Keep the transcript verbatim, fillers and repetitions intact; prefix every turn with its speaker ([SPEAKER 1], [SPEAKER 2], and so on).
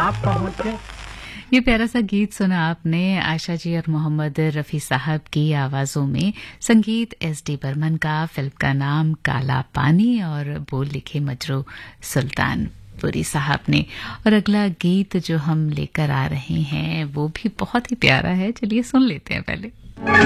[SPEAKER 1] आप पहुंचे।
[SPEAKER 2] ये प्यारा सा गीत सुना आपने आशा जी और मोहम्मद रफी साहब की आवाजों में। संगीत एस डी बर्मन का, फिल्म का नाम काला पानी और बोल लिखे मजरू सुल्तानपुरी साहब ने। और अगला गीत जो हम लेकर आ रहे हैं वो भी बहुत ही प्यारा है, चलिए सुन लेते हैं पहले।